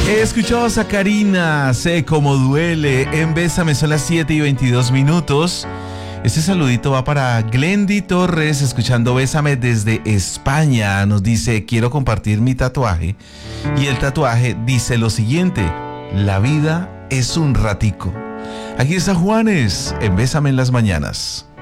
Escuchamos a Karina, sé cómo duele, en Bésame, son las 7:22. Este saludito va para Glendy Torres, escuchando Bésame desde España. Nos dice, quiero compartir mi tatuaje. Y el tatuaje dice lo siguiente: la vida es un ratico. Aquí está Juanes, en Bésame en las mañanas.